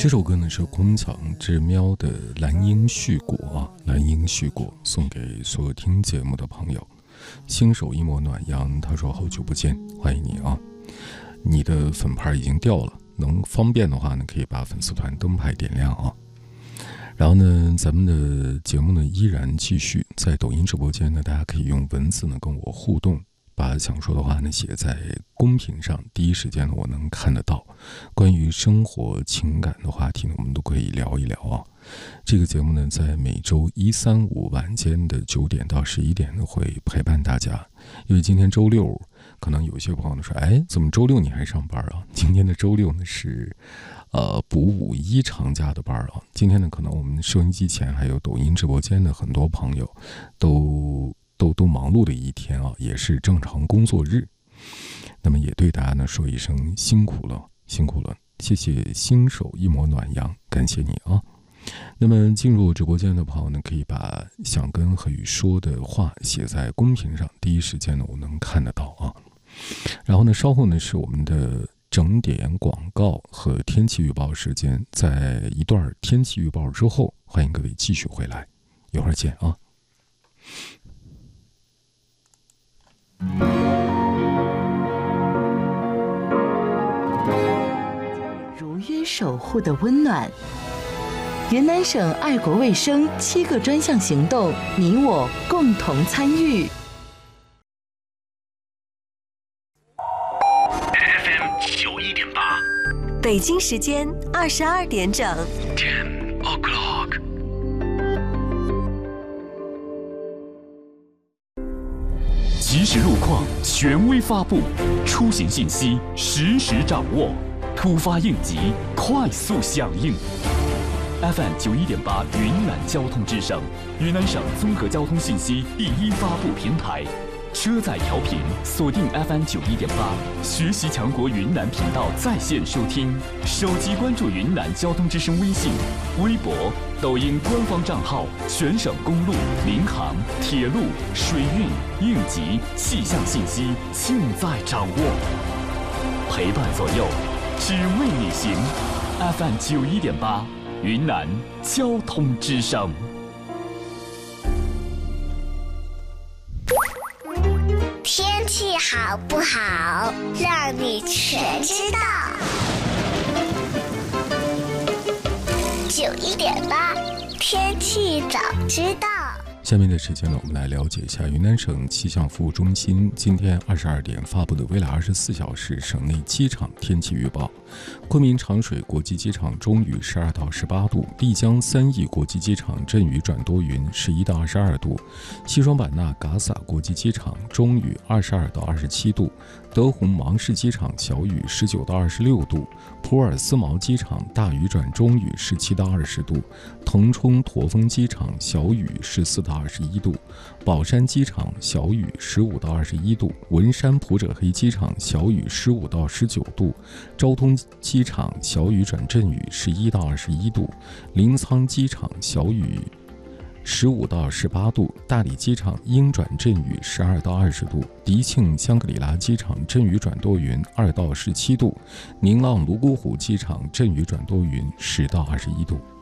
这首歌呢是空墙之喵的蓝鹰絮果啊，蓝鹰絮果送给所有听节目的朋友。新手一抹暖阳，他说好久不见，欢迎你啊！你的粉牌已经掉了，能方便的话呢，可以把粉丝团灯牌点亮啊。然后呢，咱们的节目呢依然继续在抖音直播间呢，大家可以用文字呢跟我互动。把想说的话呢写在公屏上，第一时间呢我能看得到。关于生活情感的话题呢，我们都可以聊一聊啊。这个节目呢在每周一、三、五晚间的9点到11点呢会陪伴大家。因为今天周六，可能有些朋友说，哎，怎么周六你还上班啊？今天的周六呢是补5·1长假的班啊。今天呢可能我们收音机前还有抖音直播间的很多朋友都忙碌的一天啊，也是正常工作日。那么也对大家呢说一声辛苦了，辛苦了，谢谢新手一抹暖阳，感谢你啊。那么进入直播间的朋友呢，可以把想跟何宇说的话写在公屏上，第一时间呢我能看得到啊。然后呢，稍后呢是我们的整点广告和天气预报时间，在一段天气预报之后，欢迎各位继续回来，一会儿见啊。 如约守护的温暖。云南省爱国卫生7个专项行动，你我共同参与。 FM 91.8， 北京时间22点整。 10 o'clock。即时路况权威发布，出行信息实时掌握，突发应急快速响应。FM 91.8云南交通之声，云南省综合交通信息第一发布平台。车载调频锁定 FM 91.8，学习强国云南频道在线收听，手机关注云南交通之声微信、微博、抖音官方账号，全省公路、民航、铁路、水运、应急、气象信息尽在掌握，陪伴左右，只为你行。FM 91.8，云南交通之声。 天气好不好，让你全知道。91.8，天气早知道。 下面的时间呢，我们来了解一下云南省气象服务中心今天22点发布的未来24小时省内机场天气预报。昆明长水国际机场中雨12到18度，丽江3义国际机场阵雨转多云11到22度，西双版纳嘎洒国际机场中雨22到27度，德宏芒市机场小雨19到26度，普洱思茅机场大雨转中雨17到20度，腾冲驼峰机场小雨14到21度，宝山机场小雨15到21度，文山普者黑机场小雨15到19度，昭通机场小雨转阵雨11到21度，临沧机场小雨15到18度，大理机场阴转阵雨12到20度，迪庆香格里拉机场阵雨转多云2到17度，宁浪泸沽湖机场阵雨转多云10到21度。